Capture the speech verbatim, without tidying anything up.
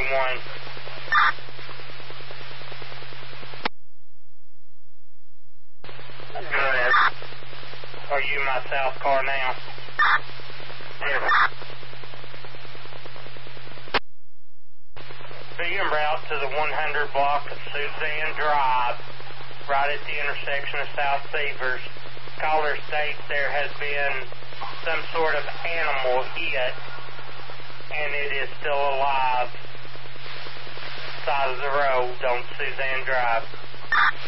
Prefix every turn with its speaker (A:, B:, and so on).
A: twenty-one. Good. Are you in my south car now? Yes. Be en route to the one hundred block of Suzanne Drive, right at the intersection of South Severs. Caller states there has been some sort of animal hit, and it is still alive. Side of the road on Suzanne Drive.